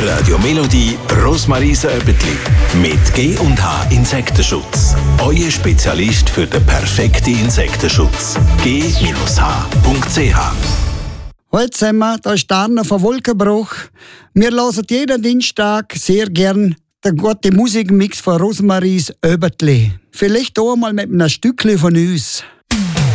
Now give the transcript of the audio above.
Radio Melodie Rosmaries Öbetli mit G&H Insektenschutz. Euer Spezialist für den perfekten Insektenschutz. G-H.ch. Hallo zusammen, da ist Arno von Wolkenbruch. Wir hören jeden Dienstag sehr gern den guten Musikmix von Rosmaries Öbetli. Vielleicht auch mal mit einem Stückchen von uns.